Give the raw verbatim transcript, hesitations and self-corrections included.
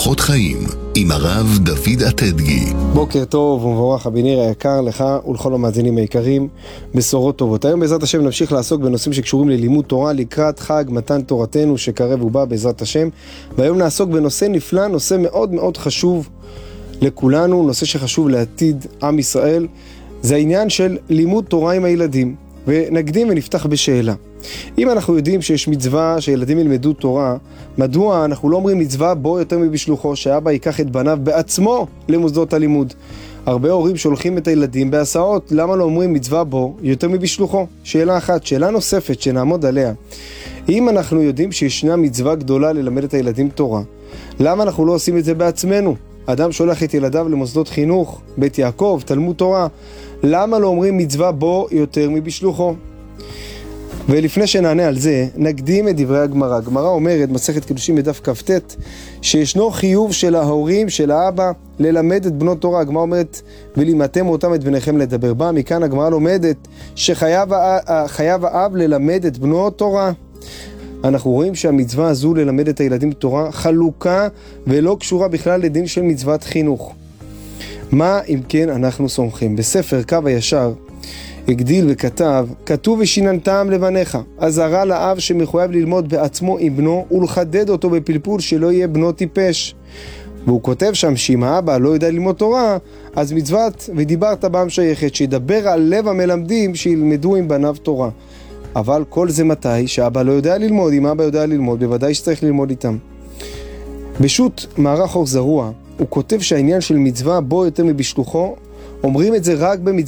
אורחות חיים עם הרב דוד אטדגי. בוקר טוב ומבורך הביניר היקר לך ולכל המאזינים היקרים, בשורות טובות. היום בעזרת השם נמשיך לעסוק בנושאים שקשורים ללימוד תורה לקראת חג מתן תורתנו שקרב ובא בעזרת השם. והיום נעסוק בנושא נפלא, נושא מאוד מאוד חשוב לכולנו, נושא שחשוב לעתיד עם ישראל, זה העניין של לימוד תורה עם הילדים. ונקדים ונפתח בשאלה. אם אנחנו יודעים שיש מצווה שילדים ילמדו תורה, מדוע אנחנו לא אומרים מצווה בו יותר מבשלוחו, שאבא ייקח את בניו בעצמו למוסדות הלימוד? הרבה הורים שולחים את הילדים בהסעות, למה לא אומרים מצווה בו יותר מבשלוחו? שאלה אחת. שאלה נוספת שנעמוד עליה. אם אנחנו יודעים שישנה מצווה גדולה ללמד את הילדים תורה, למה אנחנו לא עושים את זה בעצמנו? אדם שולח את ילדיו למוסדות חינוך, בית יעקב, תלמוד תורה, למה לא אומרים מצווה בו יותר מבשלוחו? ולפני שנענה על זה, נקדים את דברי הגמרא. הגמרא אומרת, מסכת קידושין בדף כ"ט, שישנו חיוב של ההורים, של האבא, ללמד את בנות תורה. הגמרא אומרת, ולימדתם אותם את בניכם לדבר בה. מכאן הגמרא לומדת שחייב חייב האב ללמד את בנו תורה. אנחנו רואים שהמצווה הזו ללמד את הילדים תורה חלוקה ולא קשורה בכלל לדין של מצוות חינוך. מה אם כן אנחנו סומכים? בספר קו הישר הגדיל וכתב, כתוב ושיננתם לבניך, אזהרה לאב שמחויב ללמוד בעצמו עם בנו ולחדד אותו בפלפול שלא יהיה בנו טיפש. והוא כותב שם שאם האבא לא יודע ללמוד תורה, אז מצוות ודיברת בם שייכת, שידבר על לב המלמדים שילמדו עם בניו תורה. אבל כל זה מתי? שאבא לא יודע ללמוד. אם אבא יודע ללמוד, בוודאי שצריך ללמוד איתם. בשו"ת מערך אור זרוע הוא כותב שהעניין של מצווה בו יותר מבשלוחו, אומרים את זה רק במצווה